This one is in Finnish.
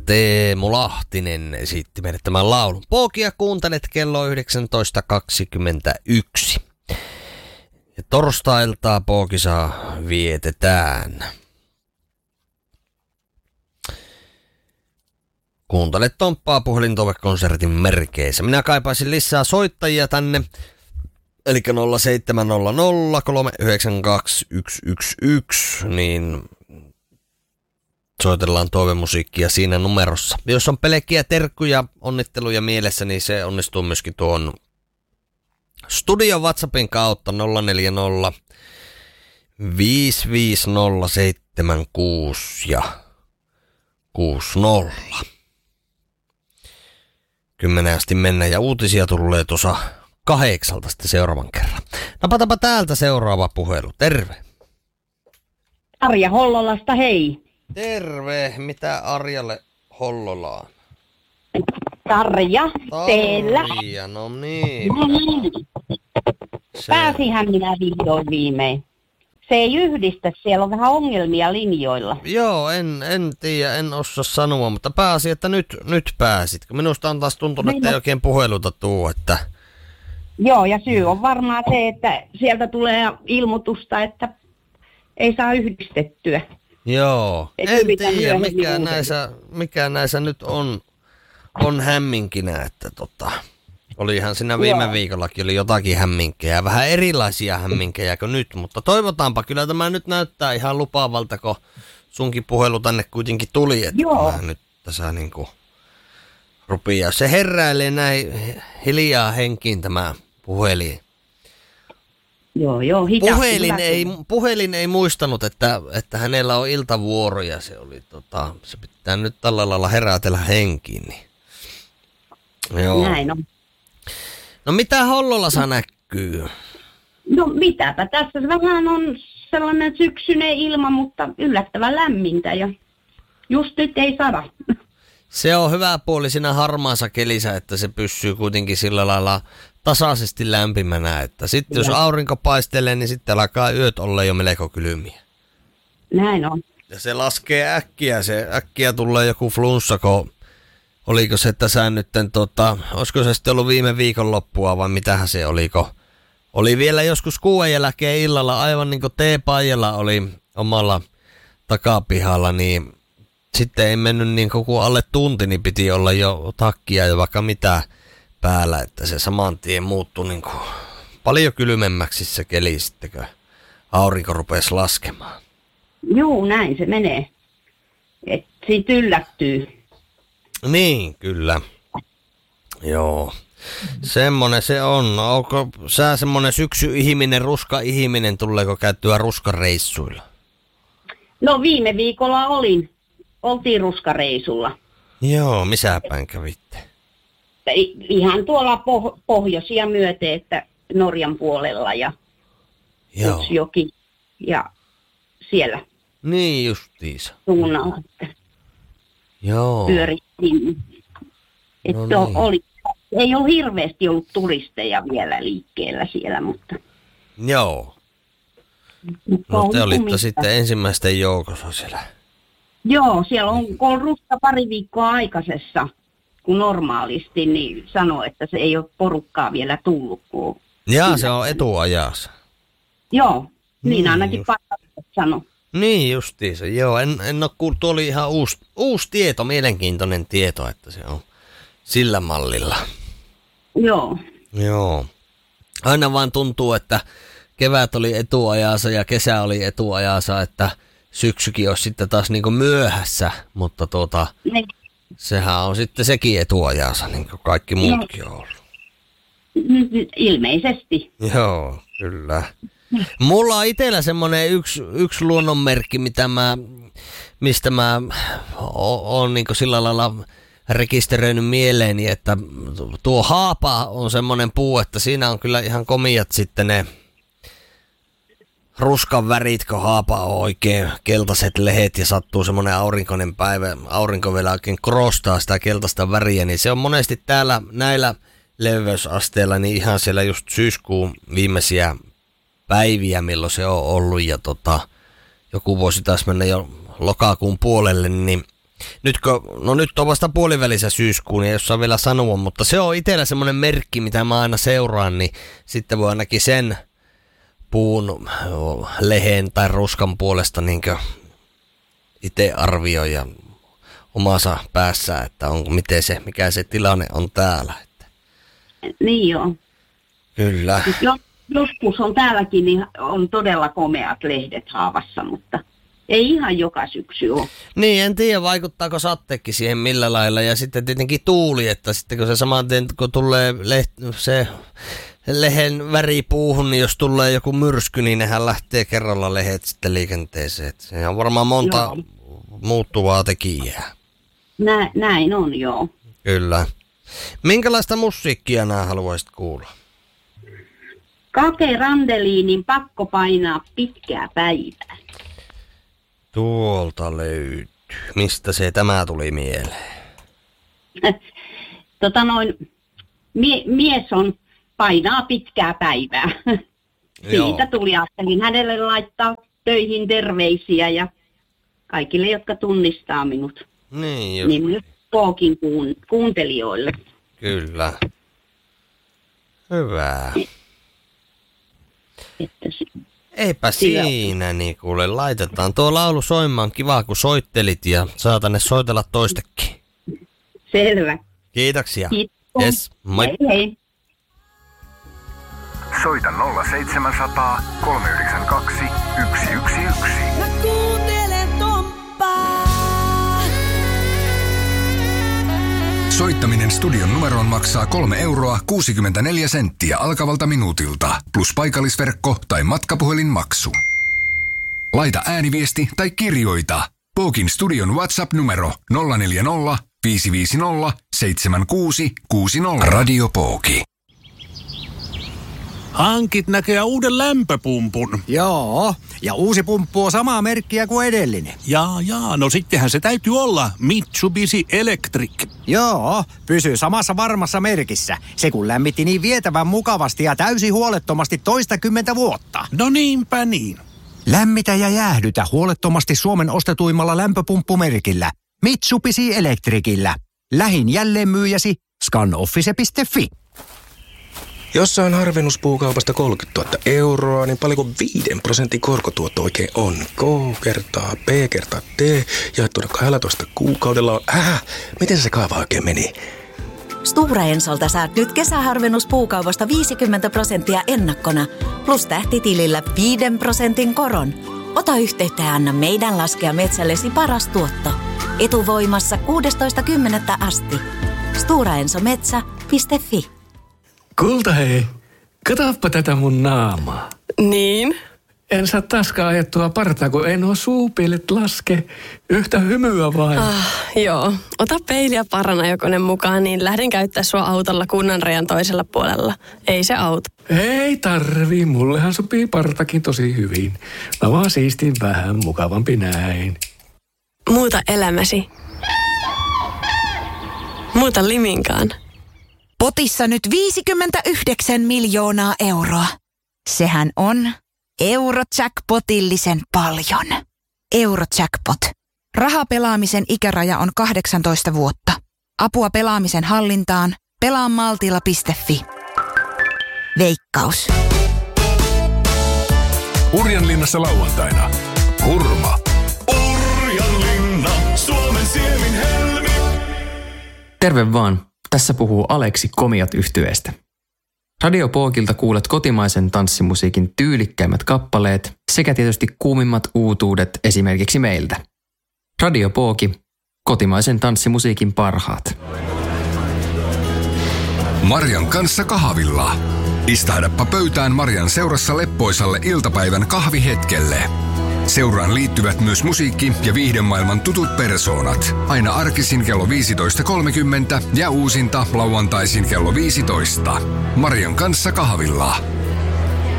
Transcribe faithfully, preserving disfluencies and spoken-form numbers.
Teemu Lahtinen esitti meille tämän laulun. Pookia kuuntelet, kello yhdeksäntoista kaksikymmentäyksi. Ja torstailtaa Pookisaa vietetään. Kuuntelet Tomppaa puhelintovekonsertin merkeissä. Minä kaipaisin lisää soittajia tänne. Eli nolla seitsemän nolla nolla kolme yhdeksän kaksi yksi yksi yksi, niin soitellaan toivemusiikkia siinä numerossa. Jos on pelkkiä terkkuja, onnitteluja mielessä, niin se onnistuu myöskin tuon studion WhatsAppin kautta nolla neljä nolla viisi viisi nolla seitsemän kuusi ja kuusi nolla. Kymmenen asti mennään ja uutisia tulee tuossa kahdeksalta sitten seuraavan kerran. Napatapa täältä seuraava puhelu. Terve. Arja Hollolasta, hei. Terve. Mitä Arjalle Hollolaan? Tarja, teillä. Tarja, no niin. Se... Pääsihän minä vihdoin viimein. Se ei yhdistä, siellä on vähän ongelmia linjoilla. Joo, en, en tiedä, en osaa sanoa, mutta pääsi, että nyt, nyt pääsit. Minusta on taas tuntunut, että ei oikein puheluta tuu, että... Joo, ja syy on varmaan se, että sieltä tulee ilmoitusta, että ei saa yhdistettyä. Joo, et en tiedä, mikä näissä, mikä näissä nyt on, on hämminkinä, että tota... Olihan siinä viime Joo. viikollakin oli jotakin hämminkejä, vähän erilaisia hämminkejä kuin nyt, mutta toivotaanpa, kyllä tämä nyt näyttää ihan lupaavalta, kun sunkin puhelu tänne kuitenkin tuli, että Joo. nyt tässä niinku rupeaa. Se heräilee näin hiljaa henkiin tämä puhelin. Joo, joo, hitaasti, puhelin, ei, puhelin ei muistanut, että, että hänellä on iltavuoroja, se oli tota, se pitää nyt tällä lailla herätellä henkiin. Niin. Joo. Näin on. No mitä Hollolassa näkyy? No mitäpä, tässä vähän on sellainen syksyinen ilma, mutta yllättävän lämmintä ja just nyt ei sada. Se on hyvä puoli siinä harmaassa kelissä, että se pysyy kuitenkin sillä lailla tasaisesti lämpimänä, että sitten jos aurinko paistelee, niin sitten alkaa yöt olla jo melko kylmiä. Näin on. Ja se laskee äkkiä, se äkkiä tulee joku flunssa, kun oliko se tässä nytten, tota, olisiko se sitten ollut viime viikon loppua vai mitähän se oliko? Oli vielä joskus kuuden jälkeen illalla, aivan niin kuin teepaijalla oli omalla takapihalla, niin sitten ei mennyt niin kuin alle tunti, niin piti olla jo takkia ja vaikka mitä päällä, että se saman tien muuttui niin kuin paljon kylmemmäksi se keli sitten, kun aurinko rupesi laskemaan. Joo, näin se menee. Että siitä yllättyy. Niin, kyllä. Joo. Semmonen se on. Onko sä semmonen syksy-ihminen, ruska-ihminen, tuleeko käyttyä ruskareissuilla? No viime viikolla olin. Oltiin ruskareisulla. Joo, missä päin kävitte? Ihan tuolla poh- pohjoisia myöten, että Norjan puolella ja Utsjoki ja siellä. Niin justiisa. Suunnalla. Joo. Pyörittiin. Että no niin. oli, ei ole hirveästi ollut turisteja vielä liikkeellä siellä, mutta... Joo. No te olitte mitä. Sitten ensimmäisten joukossa siellä. Joo, siellä on, kun on ruska pari viikkoa aikaisessa kuin normaalisti, niin sanoo, että se ei ole porukkaa vielä tullut. Kun jaa, se on etuajassa. Joo, niin, niin ainakin just... paikalliset sanoo. Niin justiinsa, joo. En, en ole kuullut, tuo oli ihan uusi, uusi tieto, mielenkiintoinen tieto, että se on sillä mallilla. Joo. Joo. Aina vaan tuntuu, että kevät oli etuajassa ja kesä oli etuajassa, että syksykin olisi sitten taas niin kuin myöhässä, mutta tuota, ne. Sehän on sitten sekin etuajassa, niin kuin kaikki muutkin on ollut. Ilmeisesti. Joo, kyllä. Mulla on itsellä semmoinen yksi, yksi luonnonmerkki, mitä mä, mistä mä oon niin kuin sillä lailla rekisteröinyt mieleeni, että tuo haapa on semmoinen puu, että siinä on kyllä ihan komiat sitten ne ruskan värit, kun haapa on oikein keltaiset lehet ja sattuu semmoinen aurinkoinen päivä, aurinko vielä oikein krostaa sitä keltaista väriä, niin se on monesti täällä näillä leveysasteilla niin ihan siellä just syyskuun viimeisiä päiviä, milloin se on ollut ja tota, joku voisi taas mennä jo lokakuun puolelle, niin Nytkö, no nyt on vasta puolivälissä syyskuun, ja jos saa vielä sanoa, mutta se on itsellä semmoinen merkki, mitä mä aina seuraan, niin sitten voi ainakin sen puun lehen tai ruskan puolesta niinkö itse arvioida omassa päässä, että onko miten se, mikä se tilanne on täällä. Että. Niin joo. Kyllä. Jos, joskus on täälläkin, niin on todella komeat lehdet haavassa, mutta ei ihan joka syksy ole. Niin, en tiedä vaikuttaako satteekin siihen millä lailla, ja sitten tietenkin tuuli, että sitten kun se saman tien, kun tulee leht- se lehen väri puuhun, niin jos tulee joku myrsky, niin nehän lähtee kerralla lehet sitten liikenteeseen. Että se on varmaan monta joo. muuttuvaa tekijää. Nä, näin on, joo. Kyllä. Minkälaista musiikkia nämä haluaisit kuulla? Kake Randeliinin Pakko painaa pitkää päivää. Tuolta löytyy. Mistä se tämä tuli mieleen? tota noin, mie, mies on painaa pitkää päivää. Siitä tuli, ajattelin hänelle laittaa töihin terveisiä ja kaikille, jotka tunnistaa minut. Niin, just. Niin myös Pookin kuun, kuuntelijoille. Kyllä. Hyvä. Että se, Eipä siinä, niin kuule. Laitetaan tuo laulu soimaan. Kiva, kun soittelit ja saa tänne soitella toistekin. Selvä. Kiitoksia. Kiitos. Yes, moi. Hei hei. Soita nolla seitsemänsataa kolmeyhdeksänkymmentäkaksi yksi yksi yksi. Mä kuuntelen Tomppaa. Soittaminen studion numeroon maksaa kolme euroa kuusikymmentäneljä senttiä alkavalta minuutilta, plus paikallisverkko tai matkapuhelinmaksu. Laita ääniviesti tai kirjoita. Pookin studion WhatsApp-numero nolla neljä nolla viisi viisi nolla seitsemän kuusi kuusi nolla. Radio Pooki. Hankit näkee uuden lämpöpumpun. Joo, ja uusi pumppu on samaa merkkiä kuin edellinen. Jaa, jaa, no sittenhän se täytyy olla Mitsubishi Electric. Joo, pysyy samassa varmassa merkissä. Se kun lämmitti niin vietävän mukavasti ja täysin huolettomasti toistakymmentä vuotta. No niinpä niin. Lämmitä ja jäähdytä huolettomasti Suomen ostetuimmalla lämpöpumppumerkillä. Mitsubishi Electricillä. Lähin jälleenmyyjäsi scanoffice piste fi. Jos saan harvennuspuukaupasta kolmekymmentätuhatta euroa, niin paljonko viiden prosentin korkotuotto oikein on? K kertaa B kertaa D jaettuna kahdellatoista kuukaudella on... Äh, miten se kaava oikein meni? Stora Ensolta saat nyt kesäharvennuspuukaupasta viisikymmentä prosenttia ennakkona, plus tähtitilillä viiden prosentin koron. Ota yhteyttä ja anna meidän laskea metsällesi paras tuotto. Etuvoimassa kuudestoista kymmenettä asti. stora enso metsä piste fi. Kulta hei, katoppa tätä mun naamaa. Niin? En saa taaskaan ajettua partaa, kun en oo suupielet laske. Yhtä hymyä vain. Ah, joo. Ota peili ja paranajokonen mukaan, niin lähden käyttää sua autolla kunnanrajan toisella puolella. Ei se auto. Ei tarvii, mullehan sopii partakin tosi hyvin. Mä vaan siistin vähän mukavampi näin. Muuta elämäsi. Muuta Liminkaan. Potissa nyt viisikymmentäyhdeksän miljoonaa euroa. Sehän on Eurojackpotillisen paljon. Eurojackpot. Rahapelaamisen ikäraja on kahdeksantoista vuotta. Apua pelaamisen hallintaan. pelaa maltilla piste fi. Veikkaus. Urjanlinnassa lauantaina. Hurma. Urjanlinna, Suomen siemin helmi. Terve vaan. Tässä puhuu Aleksi Komiat -yhtyeestä. Radio Pookilta kuulet kotimaisen tanssimusiikin tyylikkäimmät kappaleet sekä tietysti kuumimmat uutuudet esimerkiksi meiltä. Radio Pooki, kotimaisen tanssimusiikin parhaat. Marjan kanssa kahvilla. Istahdappa pöytään Marjan seurassa leppoisalle iltapäivän kahvihetkelle. Seuraan liittyvät myös musiikki- ja viihdemaailman tutut persoonat. Aina arkisin kello viisitoista kolmekymmentä ja uusinta lauantaisin kello viisitoista. Marjan kanssa kahvilla.